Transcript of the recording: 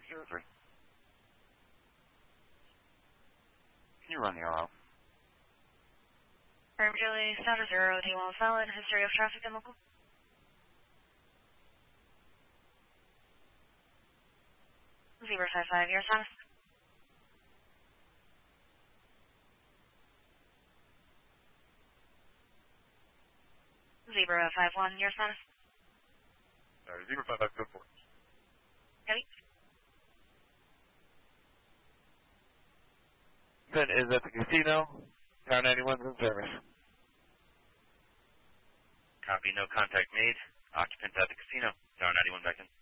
03. Can you run the RO? Firm Julie, Status 0, D1 solid, history of traffic and local. 055, your status. 051, your status. 055, go for it. Copy. Then is at the casino. Tower 91's in service. Copy, no contact made. Occupants at the casino. Tower 91 back in.